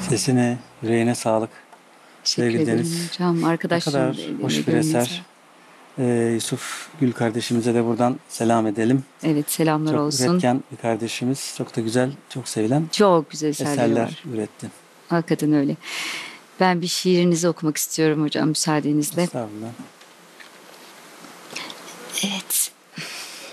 Sesine, yüreğine sağlık. Teşekkür Sevgili ederim Deniz, hocam. ne Arkadaşlarım kadar da hoş bir gönlüne eser. sağlık. Yusuf Gül kardeşimize de buradan selam edelim. Evet, selamlar Çok olsun. üretken bir kardeşimiz. Çok da güzel, çok sevilen Çok güzel eserleri eserler var. üretti. Hakikaten öyle. Ben bir şiirinizi okumak istiyorum hocam müsaadenizle. Estağfurullah.